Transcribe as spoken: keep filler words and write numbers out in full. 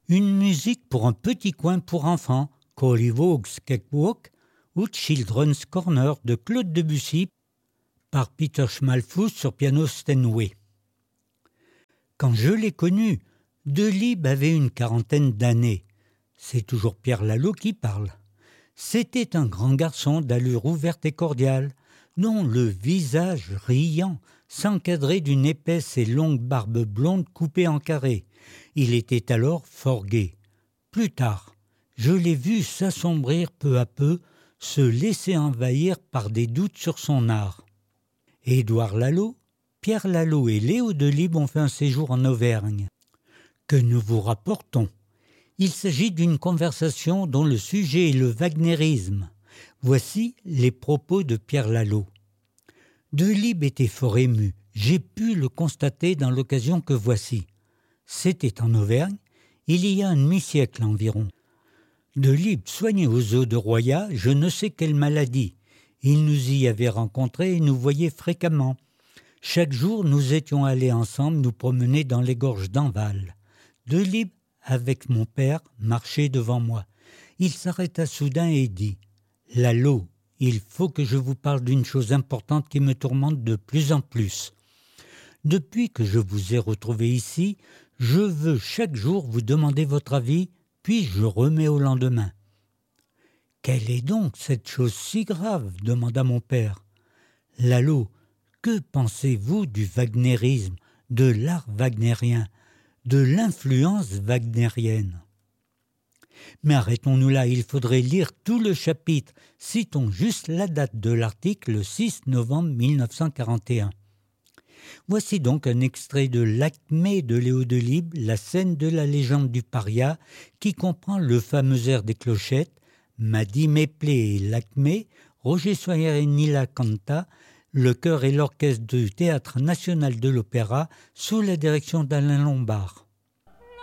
Une musique pour un petit coin pour enfants, Collivauge's Cakewalk, ou Children's Corner de Claude Debussy par Peter Schmalfuß sur piano Steinway. Quand je l'ai connu, Delibes avait une quarantaine d'années. C'est toujours Pierre Lalo qui parle. C'était un grand garçon d'allure ouverte et cordiale, dont le visage riant s'encadrait d'une épaisse et longue barbe blonde coupée en carrés. Il était alors fort gai. Plus tard, je l'ai vu s'assombrir peu à peu, se laisser envahir par des doutes sur son art. Édouard Lalo, Pierre Lalo et Léo Delibes ont fait un séjour en Auvergne. Que nous vous rapportons. Il s'agit d'une conversation dont le sujet est le wagnérisme. Voici les propos de Pierre Lalo. Delibes était fort ému. J'ai pu le constater dans l'occasion que voici. C'était en Auvergne, il y a un demi-siècle environ. Delibes soignait aux eaux de Roya je ne sais quelle maladie. Il nous y avait rencontrés et nous voyait fréquemment. Chaque jour, nous étions allés ensemble nous promener dans les gorges d'Enval. Delibes, avec mon père, marchait devant moi. Il s'arrêta soudain et dit « Lalo, il faut que je vous parle d'une chose importante qui me tourmente de plus en plus. Depuis que je vous ai retrouvé ici, je veux chaque jour vous demander votre avis, puis je remets au lendemain. » « Quelle est donc cette chose si grave ?» demanda mon père. « Lalo, que pensez-vous du wagnérisme, de l'art wagnérien, de l'influence wagnérienne ?» Mais arrêtons-nous là, il faudrait lire tout le chapitre. Citons juste la date de l'article, le six novembre mille neuf cent quarante et un. Voici donc un extrait de l'Acmé de Léo Delibes, la scène de la légende du paria, qui comprend le fameux air des clochettes, Madi Méplé et l'Acmé, Roger Soyer et Nila Canta, le chœur et l'orchestre du Théâtre national de l'Opéra, sous la direction d'Alain Lombard.